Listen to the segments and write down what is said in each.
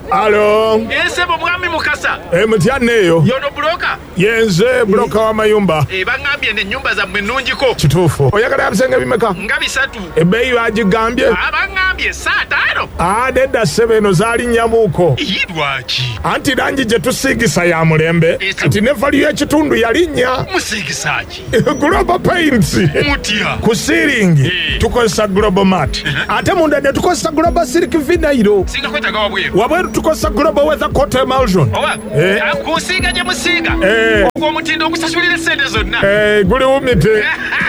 Alo. Sebo mwami Mukasa. Mutyaneyo. Yono broka. Yenze broka wa mayumba. Bangambye ne nyumba za mwenunjiko. Kituufu. Oyagala yabisenga bimeka? Nga bisatu. Ebbeeyi bagigambye? Bangambye saa 5. Nedda ssebo eno zaali nnyamuuko. Lwaki? Anti langi gye tusiigisa ya mulembe. Nti ne valiyo y'ekitundu yalinnya. Musiigisa ki? Global Paints. Mutya. Ku siiringi tukozesa Global Mat. Ate munda ne tukozesa Global Silk Vinyl. Singa kwetaga wabweru. Wabweru tukozesa Global Weather Coat Emulsion. Owa. Kusiiga gye musiiga. Ogwo omutindo ogusasulira essente zonna. Guli wumite.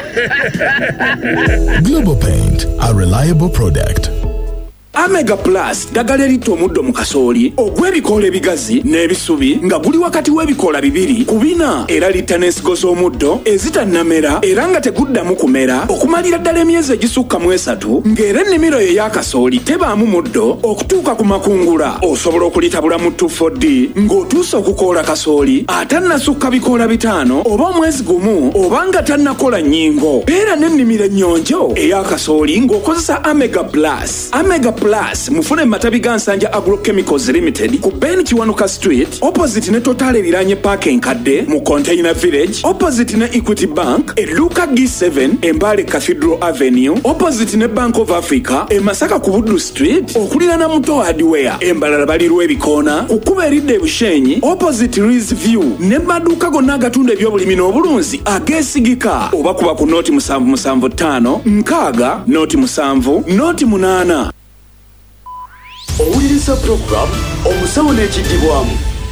Global Paint, a reliable product. Omega Plus ddagala erita omuddo mu kasooli ogw'ebikoola ebigazi n'ebisubi nga guli wakati w'ebikoola bibiri ku bina era litta n'ensigo z'omuddo ezitannamera era nga teguddamu kumera okumalira ddala emyezi egisukka mu 3 ng'era ennimiro ye y'akasooli tebaamu muddo okutuuka ku makungula osobola okulitabula mu 2,4-D ng'otuusa okukoola kasooli atannasukka bikoola 5 oba omwezi gumu oba nga tannakola nnyingo beera n'ennimiro ennyonjo ey'akasooli ng'okozesa Omega Plus. Omega Plus mufune matabi ga Nsanja Agrochemicals Limited ku Ben Kiwanuka Street opposite ne Total Liranye Parking Kadde mu Container Village opposite ne Equity Bank Luka G7 Embale Cathedral Avenue opposite ne Bank of Africa Masaka ku Buddu Street okulirana Muto Hardware Embalala balirwa ebikoona kukuba eridde ebushenyi opposite Rees View ne maduuka gonna agatunda ebyobulimi n'obulunzi ageesigika oba kuba ku noti 775 nkaaga noti 7 noti 8. Owuliriza program omusawo n'ekidibwamu.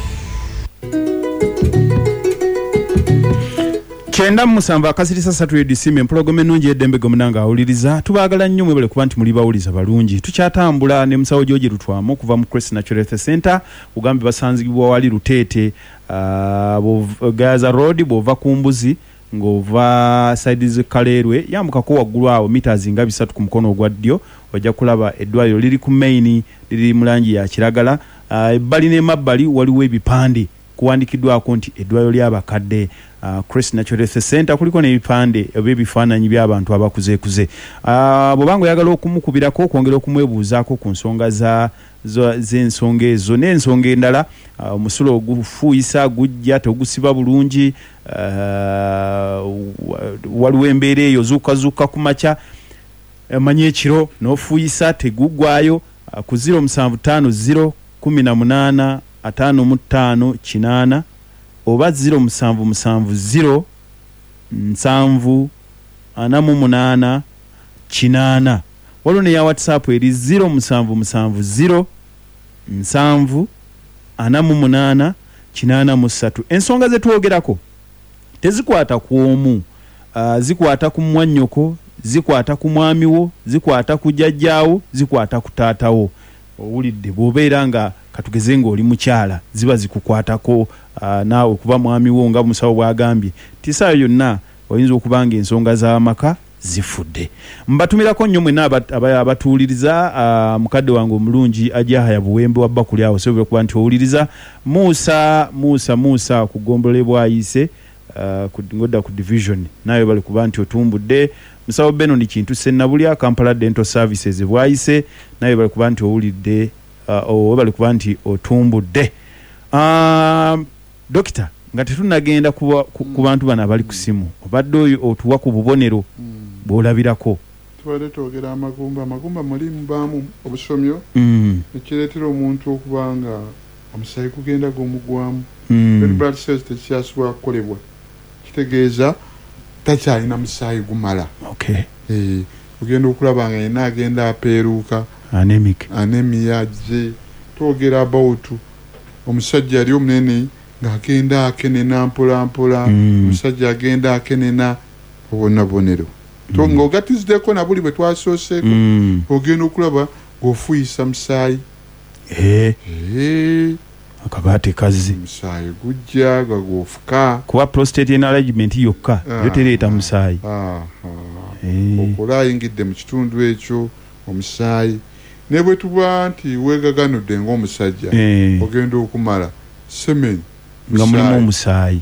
Kyenda musanva akasirisa satu edisime empologome ennungi eddembe gomunanga awuliriza tubaagala nnyo mwebale kuba nti muli bawuliza balungi tukyatambula ne musawo George Lutwamu okuva mu Crest Natural Health Center ugambe basanzibwa wali Luteete Gaza Road bwova ku Mbuzi ng'ova sides Kalerwe yambukako waggulu awo meters nga 3 ku mukono ogwa ddyo ojja kulaba eddwaliro liri ku main liri mu langi ya kiragala ebbali n'emabbali waliwo ebipande kuwandikiddwako nti eddwaliro ly'abakadde Crest Natural Health Center kuliko n'ebipande eby'ebifaananyi by'abantu abakuzeekuze bw'obanga oyagala okumukubirako okwongera okumwebuuzaako ku nsonga z'ensonga ezo n'ensonga endala omusulo ogufuuyisa gujja tegusiba bulungi waliwo embeera eyo zuukazuuka ku makya manyi ekiro n'ofuuyisa teguggwayo ku 075 018 55 8 oba 077 0 7 8 waliwo ne ya WhatsApp eri 077 0 7 8 ensonga zetwogerako tezikwata ku omu zikwata ku mwannyoko zikwata ku mwamiwo zikwata ku jjajjaawo zikwata ku taatawo owulidde bw'obeera nga katugeze ng'oli mukyala ziba zikukwatako naawe kuba mwamiwo nga musawo bw'agambye tisaayo yonna oyinza okuba nga ensonga z'amaka zifudde mbatumirako nnyo mwenna abatuwuliriza mukadde wange omulungi Ajahaya Buwembe wa Bakuli awo sobola kuba nti owuliriza Musa ku Gombole bwayise ngodda ku division naye bali kuba nti otumbudde musawo Beno ni kintu Sennabulya Kampala Dental Services bwayise naye bali kuba nti owulidde bali kuba nti otumbudde dokita nga tetunagenda ku bantu bano abali ku simu obadde oyo otuwa ku bubonero bw'olabirako tubadde twogera amagumba mulimu baamu obusomyo ekireetera omuntu okuba nga omusaayi gugenda gw'omugwamu red blood cells tekikyasobola kukolebwa kitegeeza takyalina musaayi gumala ogenda okulaba nga yena agenda apeeruuka anemia je twogera about omusajja yali omunene ng'agenda akenena mpolampola omusajja agenda akenena obonabonero ng'ogatiziddeko na buli bwe twasooseeko ogenda okulaba ng'ofuuyisa musaayi akabaate kazzi musaayi gujja gagwofuka kuba prostate enlargement yokka yo tereeta musaayi okola ayingidde mu kitundu ekyo omusaayi ne bwe tuba nti weegaganudde ng'omusajja ogenda okumala semenyi nga mulimu omusaayi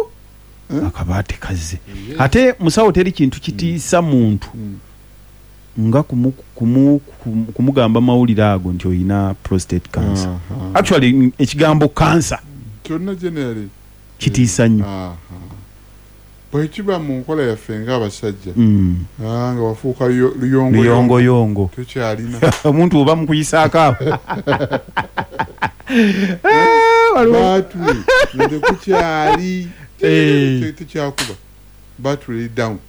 akabaate kazze ate musawo teri kintu kitiisa muntu nga kumugamba mawulire ago nti oyina prostate cancer. Actually ekigambo cancer kyonna generally kitiisa nnyo. bwe kiba mu nkola yaffe ng'abasajja nga wafuuka luyongoyongo tokyalina omuntu oba mukuyisaako awo batuli nze kukyali tekyakuba batuli down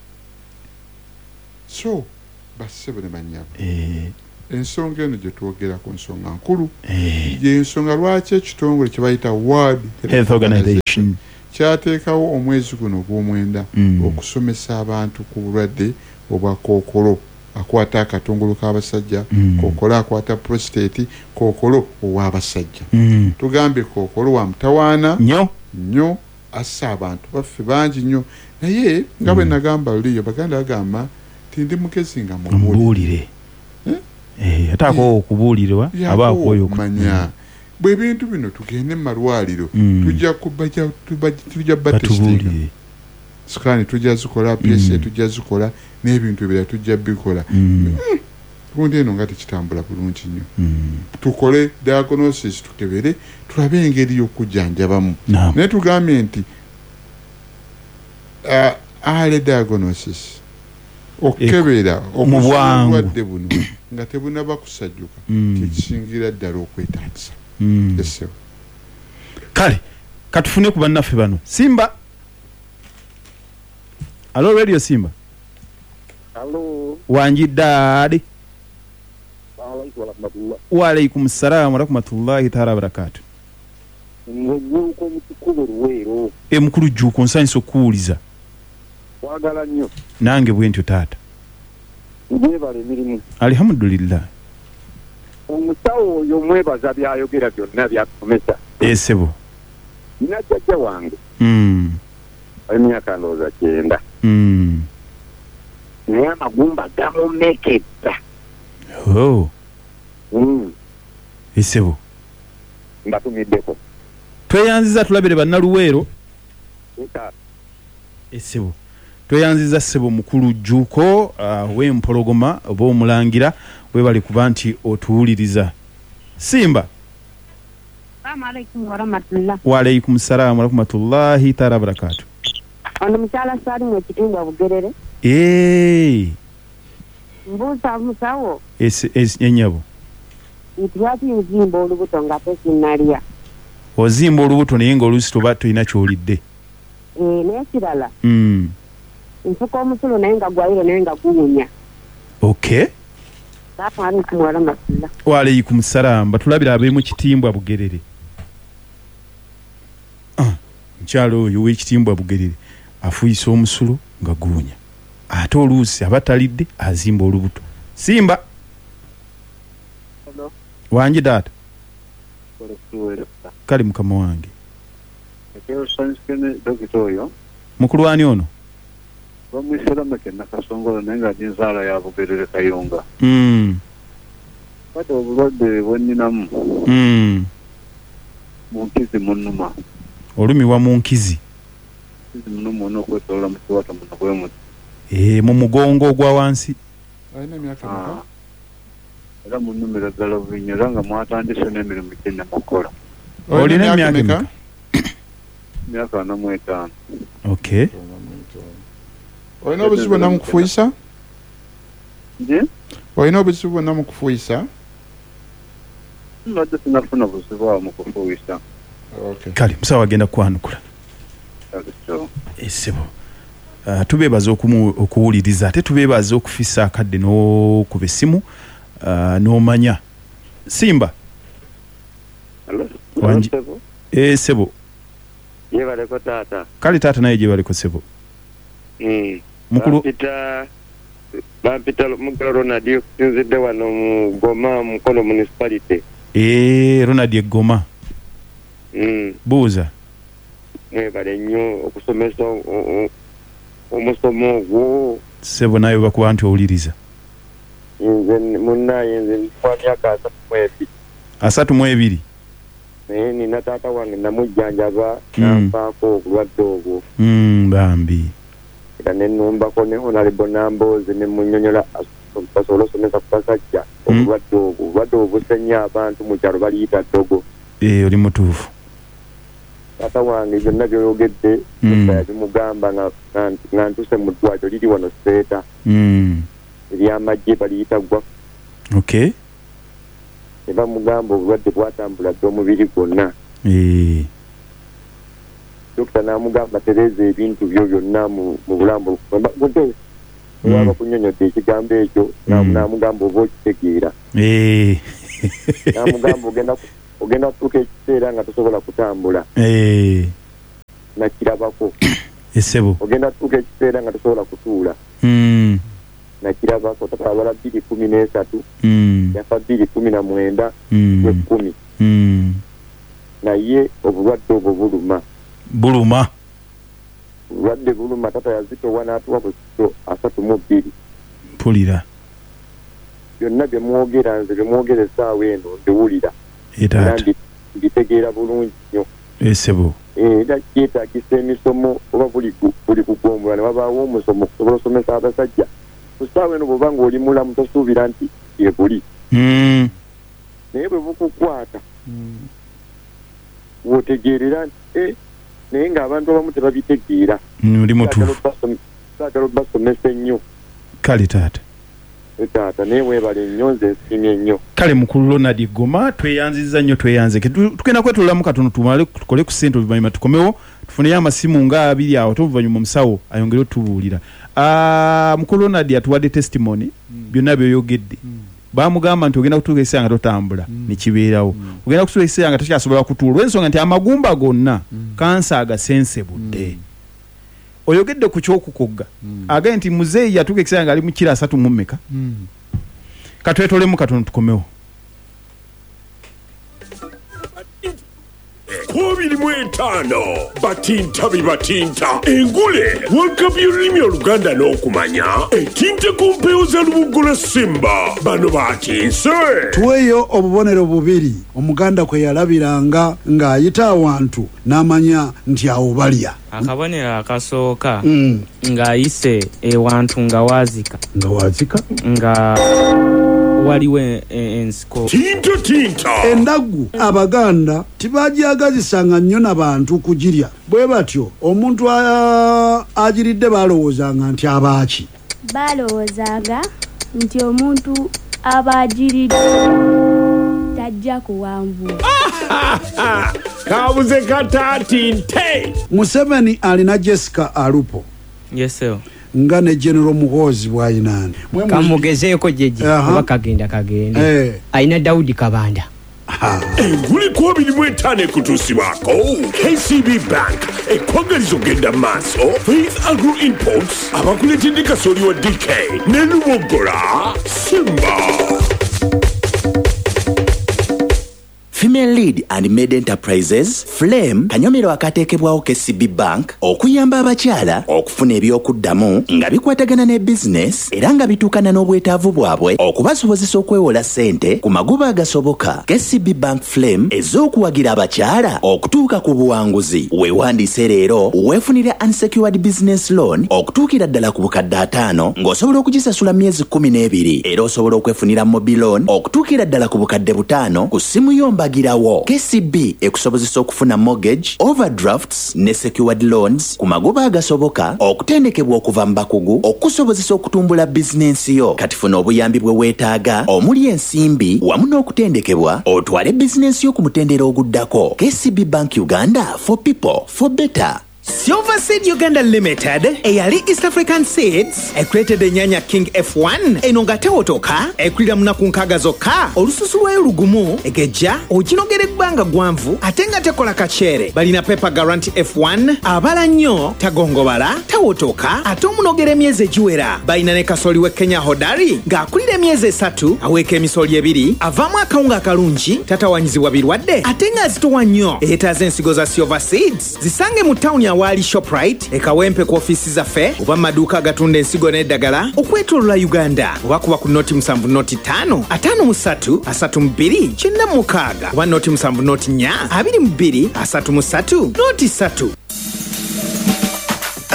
so bassebo ne bannyabo ensonga eno gye twogerako nsonga nkulu y'ensonga lwaki ekitongole kye bayita World Health Organization kyateekawo omwezi guno ogw'omwenda okusomesa abantu ku bulwadde obwa kookolo akwata akatungulu k'abasajja kookolo akwata prostate kookolo ow'abasajja tugambye kookolo wa mutawaana nnyo assa abantu baffe bangi nnyo naye nga bwe nagamba luliyo baganda bagamba ti ndi mugezi nga mubuulire ate ako okubuulirwa aba akwoyo okumanya bwe bintu bino tugende mu malwaliro tujja batestinga sukani tujja zikola PSA tujja zikola n'ebintu ebirala tujja bikola gundi eno nga tekitambula bulungi nnyo tukole diagnosis tukebere tulabe engeri y'okujjanjabamu naye tugambye nti early diagnosis okukebera obulwadde buno nga tebunaba kusajjuka tekisingira ddala okwetaagisa. Kale katufune ku bannaffe bano. Simba. Hello Radio Simba. Hello. Wanji Dadi. Wa alaikum salaam wa rahmatullahi ta'ala barakatuh. Muguluko mutukulu ruwero. Mukulu juko nsanyiso kuuliza. Wagala nnyo. Nange bwentyo taata. Mwebale mirimu. Alhamdulillah. Omusawo oyo mwebaza byayogera byonna byakusomesa. Sebo. Nina jjajja wange. Emyaka ndowooza 9. Naye amagumba gamumekedda. Sebo. Mbatumiddeko. Tweyanziza tulabire bannaluweero. Sebo. Tweyanziza Sebo mukulu Juko w'empologoma oba omulangira webali kuba nti otuwuliriza. Simba. Assalamu alaikum wa rahmatullah. Wa alaikum salaam wa rahmatullahi ta'ala barakatuh. Ono mukyala sali mu kitunga Bugerere. Mbuuza musawo. Enyabo. Lwaki nzimba olubuto nga tesinalya? Ozimba olubuto naye ng'oluusi toba tolina ky'olidde. Naye kirala. Nfuka omusulo naye nga gwayiro naye nga guwunya. Okay. Assalamu alaikum wa rahmatullah. Wa alaikum salaam. Batulabira ab'emu Kitimbwa Bugerere. Nkyalo oyo w'Ekitimbwa Bugerere afuyisa omusulo nga guwunya. Ate oluusi abatalidde azimba olubuto. Simba. Hello. Wanji data. Kali mukama wange. Mukulu ani ono? Bamwisera make nakasongola nenga jinzala ya Bugerere Kayunga. Kati obulwadde bwenninamu. Munkizi munnuma. Olumi wa munkizi. Munnuma onokwetolola mu kiwata muno gwemu. Mu mugongo ogwa wansi. Alina emyaka meka? Era munnumira ddala bubinya era nga mwatandise n'emirimu gye namukola. Olina emyaka meka? Myaka 45. Okay. Olina obuzibu bwonna mu kufuuyisa? Olina obuzibu bwonna mu kufuuyisa? Mbadde sinafuna buzibu awo mu kufuuyisa. Kale musawo agenda kwanukula. Sebo. Tubeebaza okuwuliriza ate tubeebaza okufisa akadde n'okuba essimu n'omanya. Simba. Wanji. Sebo. Yebaleko taata. Kale taata naye gyebaleko Sebo. Mukulu bampita Mugalo Ronald nzidde wano mu Goma Mukono municipality. Ronald Egoma. Buuza. Bale nnyo okusomesa omusomo ogwo. Sebo naye bakuba nti owuliriza. Nze munnaye nze kwa myaka 32. Nina taata wange namujjanjaba nampaako obulwadde obwo. Bambi. era nenumbako ne Honorable Nambozi ne Munyonyola basobola osomesa ku basajja obulwadde obusenya abantu mu kyalo baliyita ddogo. Oli mutuufu. Taata wange byonna byoyogedde yabimugamba nga ntuse mu ddwaliro liri wano Seeta ery'amagye baliyita gwa. Okay. Ne bamugamba obulwadde bwatambula dde omubiri gwonna. Dokita n'amugamba tereeza ebintu byo byonna mu bulambo budde waba kunyonyodde ekigambo ekyo n'amugamba oba okitegeera. N'amugamba ogenda kutuuka ekiseera nga tosobola kutambula. Nakirabako. Esebo. Ogenda kutuuka ekiseera nga tosobola kutuula. Nakirabako tatwala 2013 yafa 2019 10. Naye obulwadde obwo buluma. Obulwadde buluma tata yazitowa n'atuwa busito 32. Pulira. Byonna bye mwogera nze bye mwogera essaawa eno mbiwulira. Mbitegeera bulungi nnyo. Esebo. Era kyetaagisa emisomo oba buli kugombula ne wabaawo omusomo okusobola osomesa abasajja. Ku ssaawa eno bw'oba ng'oli mulamu tosuubira nti ye buli. Naye bwe bukukwata w'otegeerera nti naye ng'abantu abamu tebabitegeera. Oli mutuufu. Saagala basomesa ennyo. Kale taata. Taata naye weebale nnyo nze nsiimye nnyo. Kale mukulu Ronald Goma tweyanziza nnyo tweyanzeke. Tugenda kwetululamu katono tumale tukole ku ssente oluvannyuma tukomewo tufuneyo amasimu nga 2 awo oluvannyuma omusawo ayongere otubuulira. Mukulu Ronald atuwadde testimony byonna byoyogedde. Bamugamba nti ogenda kutuuka ekiseera nga totambula ne kibeerawo. Ogenda kutuuka ekiseera nga tokyasobola kutuula olw'ensonga nti amagumba gonna kansa agasensebudde. Oyogedde ku kyokukogga agaye nti muzeeyi yatuuka ekiseera nga ali mu kiro 3 mu mmeka. Katwetolemu katono tukomewo. 25 batinta engule World y'olulimi Oluganda n'okumanya etinte ku mpewo za Lubugola Simba bano batinse tuweyo obubonero bubiri omuganda kwe yalabiranga ng'ayita awantu n'amanya nti awo balya. Akabonero akasooka ng'ayise ewantu nga wazika nga waliwo ensiko tinta endagu abaganda tibajagazisanga nnyo n'abantu kugirya bwe batyo omuntu agiridde balowoozanga nti abaaki balowoozaga nti omuntu abagiridde tajja kuwanvuwa kabuze katatinte. Museveni alina Jessica Alupo. Yes sir. Nga ne General Muhoozi bwayinaani kamugezeeko jeje kuba kagenda ayina Daudi Kabanda. Enguli 25 ekutuusibwako KCB Bank ekwagaliza ogenda maaso Faith Agro Imports abakuletedde kasooli wa DK ne Lubogola Simba. Female Lead and Maid Enterprises Flame kanyomero akateekebwawo KCB Bank okuyamba abakyala okufuna ebyokuddamu nga bikwatagana ne business era nga bituukana n'obwetaavu bwabwe okubasobozesa okwewola ssente ku magoba agasoboka. KCB Bank Flame ez'okuwagira abakyala okutuuka ku buwanguzi. Weewandiise leero weefunire unsecured business loan okutuukira ddala ku bukadde 5 ng'osobola okugisasula myezi 12 era osobola okwefunira mobile loan okutuukira ddala ku bukadde 5 ku ssimu yomba girawo. KCB ekusobozesa okufuna mortgage, overdrafts ne secured loans ku magoba agasoboka okutendekebwa okuva mu bakugu okusobozesa okutumbula bizinensi yo. Kati funa obuyambi bwe weetaaga omuli ensimbi wamu n'okutendekebwa otwale bizinensi yo ku mutendera oguddako. KCB Bank Uganda, for people, for better. Silver Seed Uganda Limited eyali East African Seeds ekuletedde ennyanya King F1 eno nga tewotoka ekulira munaku nkaaga zokka olususu lwayo lugumu egejja oginogera ebbanga gwanvu ate nga tekola kaceere. Balina Pepper Guarantee F1 abala nnyo tagongobala tawotoka ate omunogera emyezi egiwera. Balina ne kasooli we Kenya Hodari ng'akulira emyezi 3 aweeka emisooli 2 avaamu akawunga akalungi tatawanyizibwa birwadde ate nga azitowa nnyo. Eetaaza ensigo za Silver Seeds zisange mu tawuni awali Shoprite ekawempe ku ofisi zaffe oba maduuka agatunda ensigo n'eddagala okwetoolola Uganda oba kuba ku noti 7 noti 5 53 32 96 oba noti 7 noti 4 22 33 noti 3.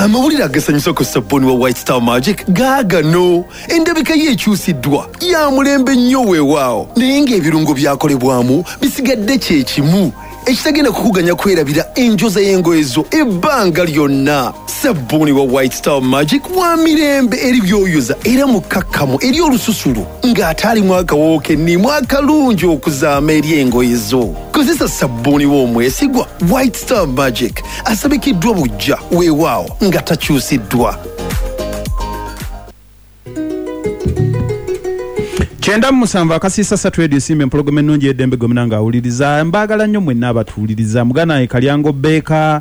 amawulire agasanyusa ku sabbuuni wa White Star Magic gaagano endabika ye ekyusiddwa ya mulembe nnyo weewaawo naye ng'ebirungo byakolebwamu bisigadde kye kimu ekitagenda kukuganya kwerabira enjoza y'engoye zo ebbanga lyonna. Sabbuuni wa White Star Magic wa mirembe eri byoyoza era mukakkamu eri olususulu ng'ate alimu akawoowo kennimu akalungi okuzaama eri engoye zo. Kozesa sabbuuni w'omwesigwa White Star Magic asabikiddwa bujja weewaawo nga takyusiddwa. Chenda musanva akasiisa satu radio simbe mpologome nnungi eddembe gomina nga awuliriza mbagala nnyo mwenna abatuwuliriza mugana ekalyango beka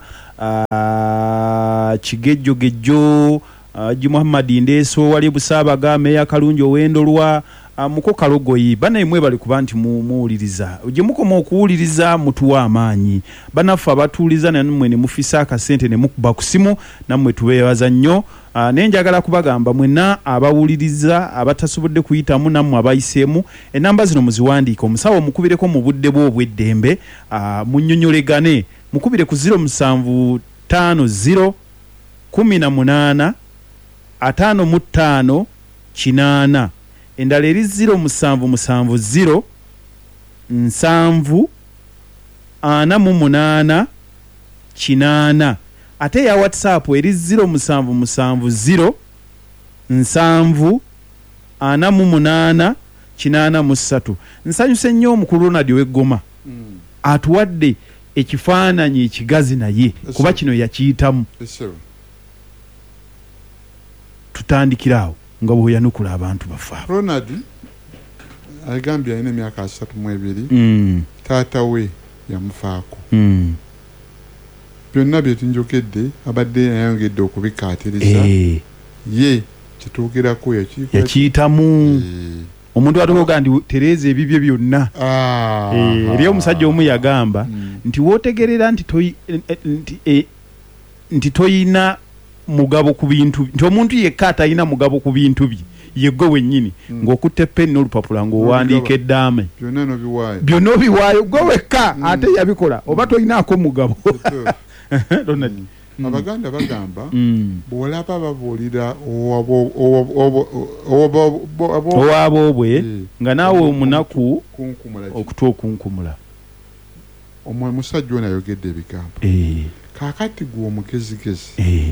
Kigejjo Haji Muhammad Ndeso wali Busaabaga Meya Kalungi Owendolwa muko Kalogoyi bana imwe bali kuba nti muwuliriza uje mukoma okuwuliriza mutuwa amaanyi banafu abatuuliza nammwe ne mufisa akasente ne mukuba ku simu nammwe tubeebaza nnyo. Nenjagala kubagamba mwenna abawuliriza abatasobodde kuyitamu nammwe abayiseemu enamba zino muziwandiika omusawo mukubireko mu budde bw'obweddembe munnyonnyolegane mukubire ku 075 0 18 55 8 endala eri 077 0 7 8 ate ya WhatsApp eri 077 0 7 8 nsanyuse nnyo omukulu Ronald w'Eggoma atuwadde ekifaananyi ekigazi naye kuba kino yakiyitamu tutandikirawo nga bw'oyanukula abantu bafa. Ronald agambye alina emyaka 32 taata we yamufaako byonna bye tunjokedde abadde yayongedde okubikaatiriza ye kituukirako yakiyitamu omuntu atukoga nti Tereza ebibye byonna eri omusajja omu yagamba nti wootegerera nti toyina mugabo ku bintu nti omuntu yekka atalina mugabo ku bintu bye yegwe wennyini ng'okutte penni n'olupapula ng'owandiika eddaame byonna obiwaayo gwe wekka ate yabikola oba toyinaako mugabo. Abaganda bagamba bw'olaba babuulira owaabobwe nga naawe omunaku okutwa okunkumula. Omusajja ono ayogedde ebigambo kaakati gwe omugezigezi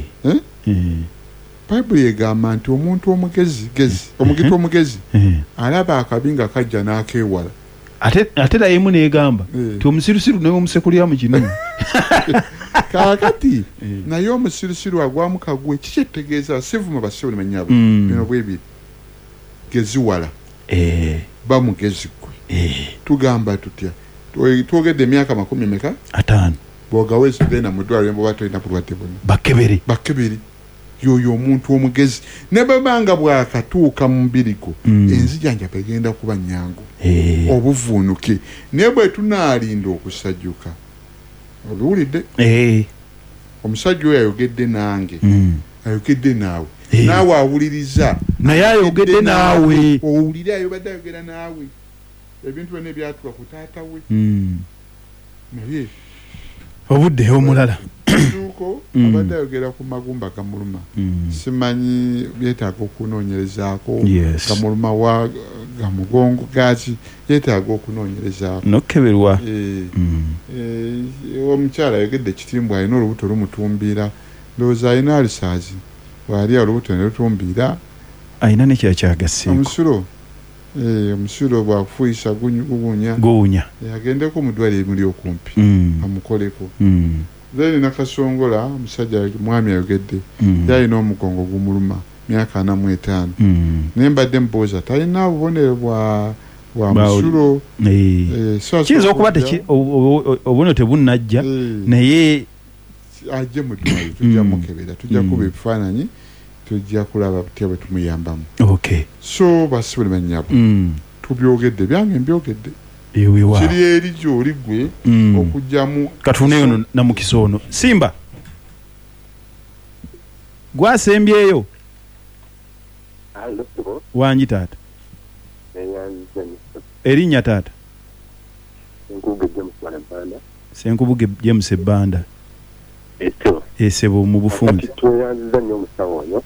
Bayibuli egamba nti omuntu omugezi omugezi alaba akabi nga kajja n'akeewala ate dayemu neegamba ti omusirusiru naye omusekulya mu kinu kaakati naye omusirusiru agwamu kagwe kikyetegeeza sivuma basibo nemanyabo bino bwebiri geziwala bamugezi gwe tugamba tutya twogedde emyaka 5 bw'ogawezi genda mu ddwaliro mboba tolina bulwadde bonna bakebere yoyo omuntu omugezi ne babanga bwakatuuka mu mubiri gwo enzijanjaba egenda kuba nnyangu obuvuunuke naye bwe tunaalinda okusajjuka obiwulidde omusajja oyo ayogedde nange ayogedde naawe naawe awuliriza naye ayogedde naawe owulire ayo badde ayogera naawe ebintu byonna ebyatuka ku taata we naye obudde omulala tuko abadde ayogera ku magumba gamuluma simanyi byetaaga okunoonyerezaako gamuluma wa gamugongo gaaki yeetaaga okunoonyerezaako nokkeberwa omukyala ayogedde ekitimbwa alina olubuto lumutumbiira ndowooza alina alisaazi waali olubuto ne lutumbiira alina nekyakyagasseeko omusulo bwakufuyisa guwunya agendeko mu ddwaliro emuli okumpi amukoleko then nakasongola omusajja mwami ayogedde yalina omugongo gumuluma myaka 45 naye mbadde mbuuza talina obubonero bwa musulo kiyinza okuba obubonero tebunnajja naye ajje mu ddwaliro tujja mukebera tujja kuba ebifaananyi tujja kulaba tutya bwe tumuyambamu so basibe banyabo tubyogedde byange mbyogedde kiri eri gy'oli gwe okugjamu katuneyo namukisono Simba gwasembyeyo wangi taata erinnya taata Senkubuge James Ebbanda Sebo mu bufunzi. Tweyanziza nnyo omusawo oyo.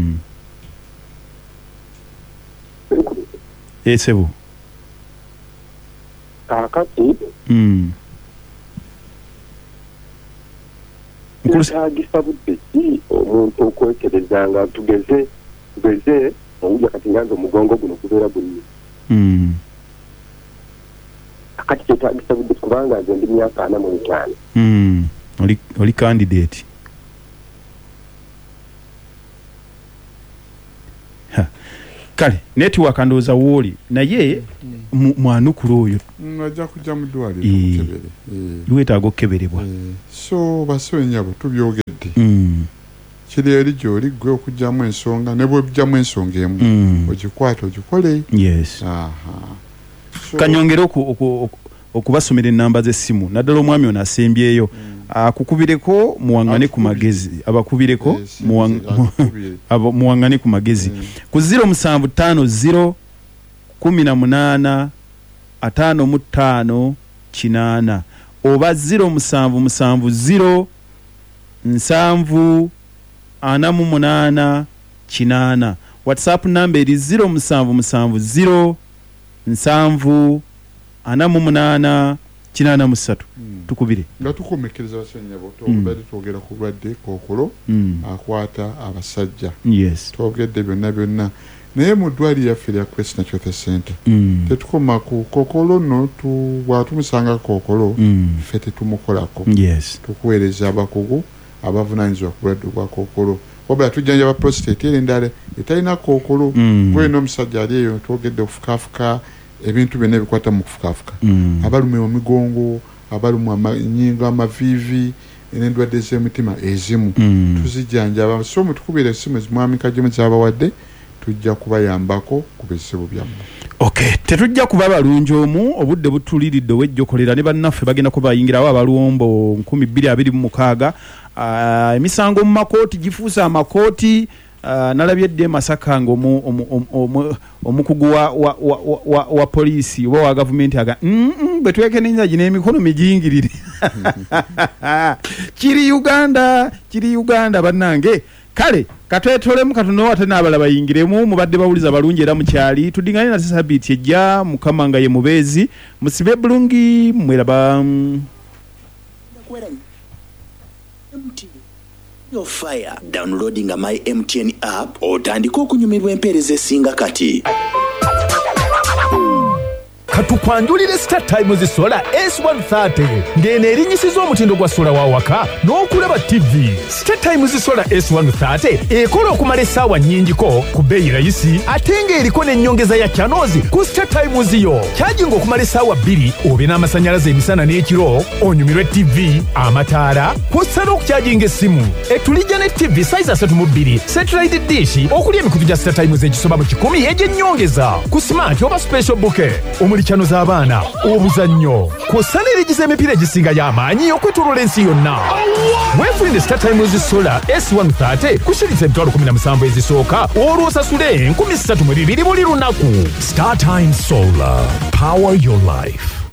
Sebo. Kakati. Kyetagisa budde ki omuntu okwekereza nga tugeze owulya kati nganza omugongo guno gubeera bunni. Kakati kyetagisa budde kubanga nze ndi myaka 45. Oli candidate. Kale network ndowooza wooli naye mwanukula oyo ajja kujja mu ddwaliro weetaaga okukeberebwa so basobe nyabo tubyogedde kiri eri gy'oli ggwe okugyamu ensonga ne bw'ojjamu ensonga emu ogikwate ogikole. Yes. Kanyongere okubasomera ennamba z'essimu naddala omwami ono asembyeyo akukubireko muwangane ku magezi abakubireko muwangane ku magezi ku 0750 18 55 8 oba 0770 7 48 8. WhatsApp number eri 0770 7 48 8 tukubire nga tukomekereza abasenyabo tobadde twogera ku lwadde kookolo akwata abasajja. Yes. Twogedde byonna naye mu ddwaliro yaffe lya Quest Natural Center tetukoma ku kookolo nno bwatumusanga kookolo ffe tetumukolako. Yes. Tukuweereza abakugu abavunaanyizibwa ku bulwadde bwa kookolo wabula tujjanjaba prostate era endala etalina kookolo gwena omusajja ali eyo twogedde okufukaafuka ebintu byonna ebikwata mu kufukaafuka abalumwa emigongo abalumwa ennyingo amaviivi n'endwadde z'emitima ezimu tuzijjanjaba so mutukubira essimu ezimwamika gye zabawadde tujja kubayambako ku bizibu byammwe. Okay, tetujja kuba balungi omu obudde butuliridde wejjokolera ne bannaffe bagenda kubayingirawo abaluwombo 2026 emisango mu makooti gifuusa amakooti. Nalabye dde Masaka nga omukugu wa poliisi oba wa gavumenti aga bwe twekenenya gino emikono migingirire kiri Uganda bannange. Kale katwetolemu katono ate n'abala bayingiremu mubadde bawuliza balungi era mukyali tudingane na sabiti ejja mukama nga ye mubeezi musibe bulungi mweraba. Your fire downloading my MTN app otandika okunyumirwa empeereza esinga kati. Katukwanjulire Star Times Solar S130 ngene erinyisiza omutindo gwa sola wa waka n'okulaba TV. Star Times Solar S130 ekola okumala essaawa nnyingiko ku bbeeyi rayisi ate ng'eriko n'ennyongeza ya channels ku Star Times yo. Charging okumala essaawa 2 obe n'amasannyalaze emisana n'ekiro onyumirwe TV amataala kw'ossa n'okucharginga essimu. Etulijja ne TV size 32 satellite dish okuli emikutu gya Star Times egisoba mu 10 egy'ennyongeza ku smart oba special bouquet chano z'abaana obuzannyo kw'ossa n'erigiza emipiira egisinga y'amaanyi okwetooloola ensi yonna. Weefunire Star Times Solar S130 ku shillings 17,000 ezisooka olw'osasule 3,200 buli lunaku. Star Times Solar, power your life.